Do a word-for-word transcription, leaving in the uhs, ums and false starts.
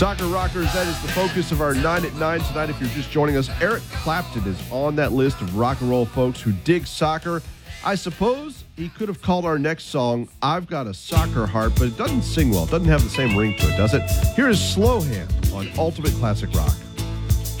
Soccer Rockers, that is the focus of our nine at nine tonight. If you're just joining us, Eric Clapton is on that list of rock and roll folks who dig soccer. I suppose he could have called our next song, I've Got a Soccer Heart, but it doesn't sing well. It doesn't have the same ring to it, does it? Here is Slow Hand on Ultimate Classic Rock.